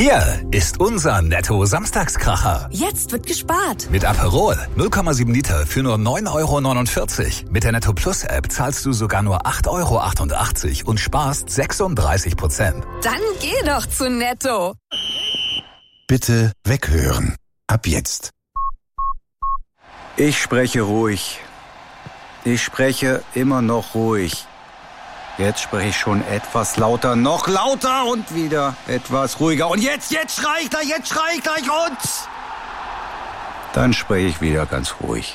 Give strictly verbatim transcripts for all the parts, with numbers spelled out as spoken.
Hier ist unser Netto-Samstagskracher. Jetzt wird gespart. Mit Aperol null Komma sieben Liter für nur neun Euro neunundvierzig. Mit der Netto Plus App zahlst du sogar nur acht Euro achtundachtzig und sparst sechsunddreißig Prozent. Dann geh doch zu Netto. Bitte weghören. Ab jetzt. Ich spreche ruhig. Ich spreche immer noch ruhig. Jetzt spreche ich schon etwas lauter, noch lauter und wieder etwas ruhiger. Und jetzt, jetzt schrei ich gleich, jetzt schrei ich gleich und... Dann spreche ich wieder ganz ruhig.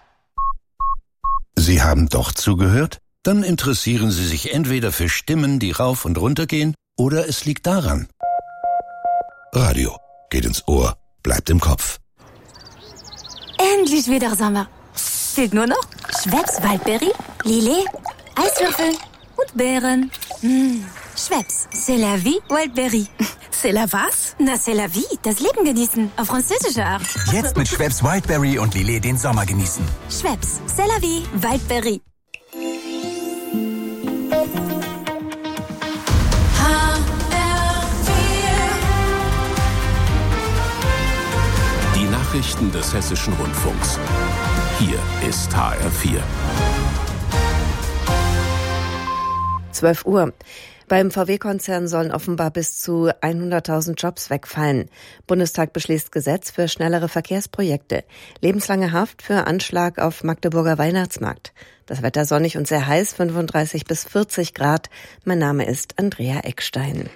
Sie haben doch zugehört? Dann interessieren Sie sich entweder für Stimmen, die rauf und runter gehen, oder es liegt daran. Radio geht ins Ohr, bleibt im Kopf. Endlich wieder Sommer. Fehlt nur noch Schweppes Waldbeere, Lillet, Eiswürfel und Beeren. Mmh. Schweppes, c'est la vie, Wildberry. C'est la was? Na, c'est la vie, das Leben genießen, auf französische Art. Jetzt mit Schweppes Wildberry und Lillet den Sommer genießen. Schweppes, c'est la vie, Wildberry. Die Nachrichten des Hessischen Rundfunks. Hier ist H R vier. zwölf Uhr. Beim V W-Konzern sollen offenbar bis zu hunderttausend Jobs wegfallen. Bundestag beschließt Gesetz für schnellere Verkehrsprojekte. Lebenslange Haft für Anschlag auf Magdeburger Weihnachtsmarkt. Das Wetter sonnig und sehr heiß, fünfunddreißig bis vierzig Grad. Mein Name ist Andrea Eckstein.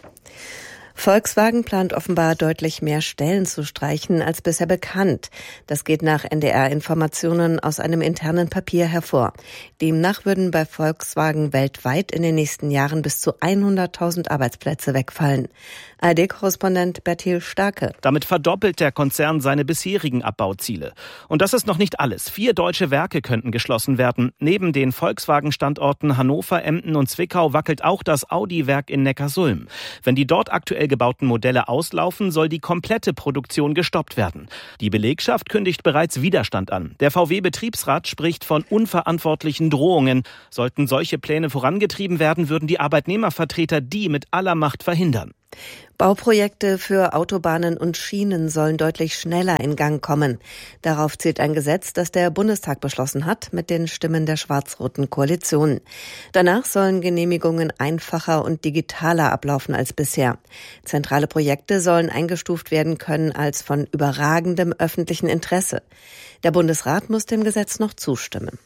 Volkswagen plant offenbar deutlich mehr Stellen zu streichen als bisher bekannt. Das geht nach N D R-Informationen aus einem internen Papier hervor. Demnach würden bei Volkswagen weltweit in den nächsten Jahren bis zu hunderttausend Arbeitsplätze wegfallen. A R D-Korrespondent Bertil Starke. Damit verdoppelt der Konzern seine bisherigen Abbauziele. Und das ist noch nicht alles. Vier deutsche Werke könnten geschlossen werden. Neben den Volkswagen-Standorten Hannover, Emden und Zwickau wackelt auch das Audi-Werk in Neckarsulm. Wenn die dort aktuell gebauten Modelle auslaufen, soll die komplette Produktion gestoppt werden. Die Belegschaft kündigt bereits Widerstand an. Der V W-Betriebsrat spricht von unverantwortlichen Drohungen. Sollten solche Pläne vorangetrieben werden, würden die Arbeitnehmervertreter die mit aller Macht verhindern. Bauprojekte für Autobahnen und Schienen sollen deutlich schneller in Gang kommen. Darauf zielt ein Gesetz, das der Bundestag beschlossen hat, mit den Stimmen der schwarz-roten Koalition. Danach sollen Genehmigungen einfacher und digitaler ablaufen als bisher. Zentrale Projekte sollen eingestuft werden können als von überragendem öffentlichen Interesse. Der Bundesrat muss dem Gesetz noch zustimmen.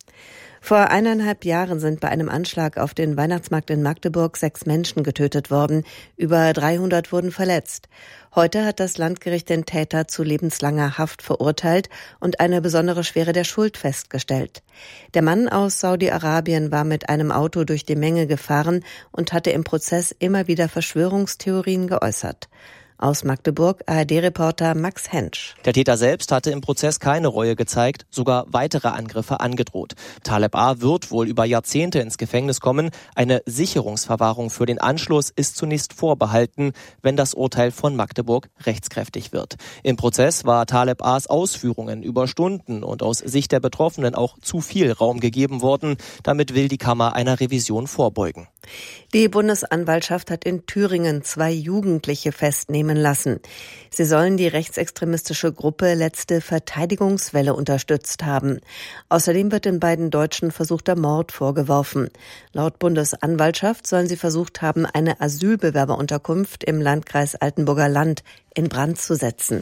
Vor eineinhalb Jahren sind bei einem Anschlag auf den Weihnachtsmarkt in Magdeburg sechs Menschen getötet worden. Über dreihundert wurden verletzt. Heute hat das Landgericht den Täter zu lebenslanger Haft verurteilt und eine besondere Schwere der Schuld festgestellt. Der Mann aus Saudi-Arabien war mit einem Auto durch die Menge gefahren und hatte im Prozess immer wieder Verschwörungstheorien geäußert. Aus Magdeburg A R D-Reporter Max Hensch. Der Täter selbst hatte im Prozess keine Reue gezeigt, sogar weitere Angriffe angedroht. Taleb A. wird wohl über Jahrzehnte ins Gefängnis kommen. Eine Sicherungsverwahrung für den Anschluss ist zunächst vorbehalten, wenn das Urteil von Magdeburg rechtskräftig wird. Im Prozess war Taleb A.s Ausführungen über Stunden und aus Sicht der Betroffenen auch zu viel Raum gegeben worden. Damit will die Kammer einer Revision vorbeugen. Die Bundesanwaltschaft hat in Thüringen zwei Jugendliche festnehmen lassen. Sie sollen die rechtsextremistische Gruppe Letzte Verteidigungswelle unterstützt haben. Außerdem wird den beiden Deutschen versuchter Mord vorgeworfen. Laut Bundesanwaltschaft sollen sie versucht haben, eine Asylbewerberunterkunft im Landkreis Altenburger Land in Brand zu setzen.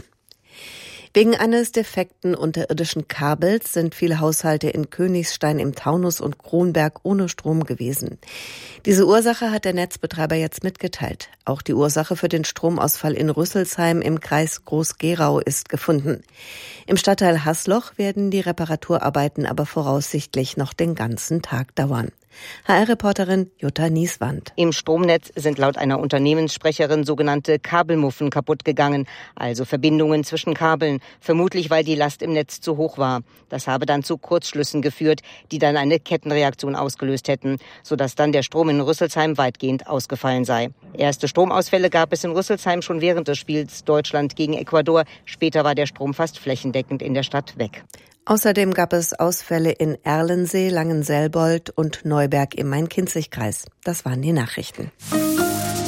Wegen eines defekten unterirdischen Kabels sind viele Haushalte in Königstein im Taunus und Kronberg ohne Strom gewesen. Diese Ursache hat der Netzbetreiber jetzt mitgeteilt. Auch die Ursache für den Stromausfall in Rüsselsheim im Kreis Groß-Gerau ist gefunden. Im Stadtteil Haßloch werden die Reparaturarbeiten aber voraussichtlich noch den ganzen Tag dauern. H R-Reporterin Jutta Nieswand. Im Stromnetz sind laut einer Unternehmenssprecherin sogenannte Kabelmuffen kaputt gegangen, also Verbindungen zwischen Kabeln, vermutlich weil die Last im Netz zu hoch war. Das habe dann zu Kurzschlüssen geführt, die dann eine Kettenreaktion ausgelöst hätten, sodass dann der Strom in Rüsselsheim weitgehend ausgefallen sei. Erste Stromausfälle gab es in Rüsselsheim schon während des Spiels Deutschland gegen Ecuador. Später war der Strom fast flächendeckend in der Stadt weg. Außerdem gab es Ausfälle in Erlensee, Langenselbold und Neuberg im Main-Kinzig-Kreis. Das waren die Nachrichten.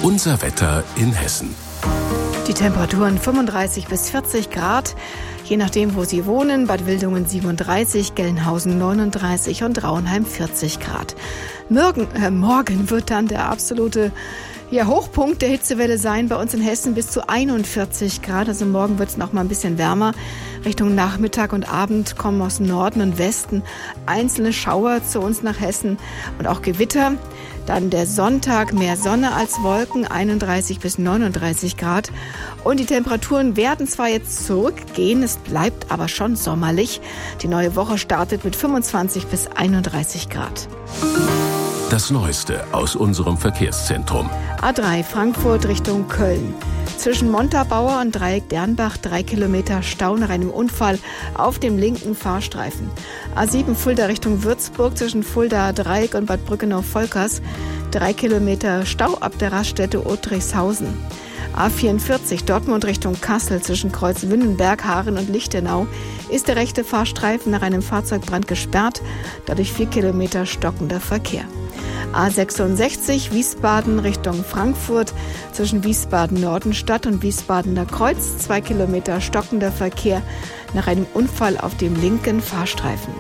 Unser Wetter in Hessen. Die Temperaturen fünfunddreißig bis vierzig Grad, je nachdem, wo Sie wohnen. Bad Wildungen siebenunddreißig, Gelnhausen neununddreißig und Rauenheim vierzig Grad. Morgen, äh, morgen wird dann der absolute ja, Hochpunkt der Hitzewelle sein. Bei uns in Hessen bis zu einundvierzig Grad. Also morgen wird es noch mal ein bisschen wärmer. Richtung Nachmittag und Abend kommen aus Norden und Westen einzelne Schauer zu uns nach Hessen und auch Gewitter. Dann der Sonntag, mehr Sonne als Wolken, einunddreißig bis neununddreißig Grad. Und die Temperaturen werden zwar jetzt zurückgehen, es bleibt aber schon sommerlich. Die neue Woche startet mit fünfundzwanzig bis einunddreißig Grad. Das Neueste aus unserem Verkehrszentrum. A drei Frankfurt Richtung Köln. Zwischen Montabaur und Dreieck Dernbach drei Kilometer Stau nach einem Unfall auf dem linken Fahrstreifen. A sieben Fulda Richtung Würzburg zwischen Fulda Dreieck und Bad Brückenau-Volkers drei Kilometer Stau ab der Raststätte Otrichshausen. A vierundvierzig Dortmund Richtung Kassel zwischen Kreuz Wünnenberg, Haaren und Lichtenau ist der rechte Fahrstreifen nach einem Fahrzeugbrand gesperrt, dadurch vier Kilometer stockender Verkehr. A sechsundsechzig Wiesbaden Richtung Frankfurt zwischen Wiesbaden-Nordenstadt und Wiesbadener Kreuz zwei Kilometer stockender Verkehr nach einem Unfall auf dem linken Fahrstreifen.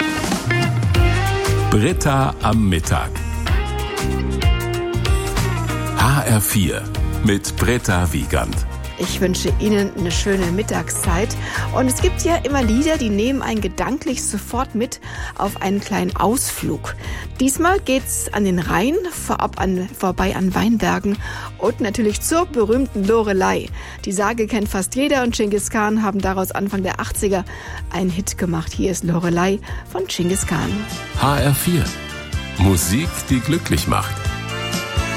Britta am Mittag. H R vier mit Britta Wiegand. Ich wünsche Ihnen eine schöne Mittagszeit. Und es gibt ja immer Lieder, die nehmen einen gedanklich sofort mit auf einen kleinen Ausflug. Diesmal geht's an den Rhein, vorab an, vorbei an Weinbergen und natürlich zur berühmten Loreley. Die Sage kennt fast jeder und Genghis Khan haben daraus Anfang der achtziger einen Hit gemacht. Hier ist Loreley von Genghis Khan. H R vier. Musik, die glücklich macht.